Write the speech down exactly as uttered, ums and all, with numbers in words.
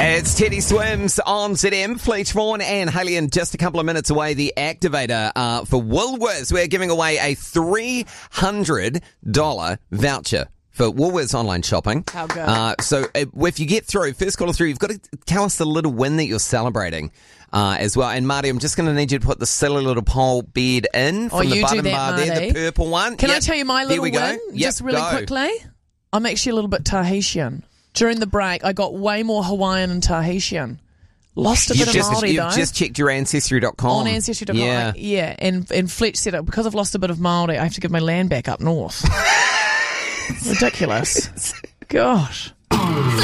It's Teddy Swims on Z M. Fleet Vaughan and Hayley in just a couple of minutes away. The activator uh, for Woolworths. We're giving away a three hundred dollars voucher for Woolworths online shopping. How good. Uh, so if you get through, first caller through, you've got to tell us the little win that you're celebrating uh, as well. And Marty, I'm just going to need you to put the silly little pole bed in from oh, the you bottom do that, bar Marty. there, the purple one. Can yep. I tell you my little we win? Go. Just yep, really go. quickly. I'm actually a little bit Tahitian. During the break, I got way more Hawaiian and Tahitian. Lost a You've bit just, of Māori, You've though. just checked your ancestry dot com. On ancestry dot com. Yeah. yeah. And, and Fletch said, it, because I've lost a bit of Māori, I have to give my land back up north. Ridiculous. Gosh.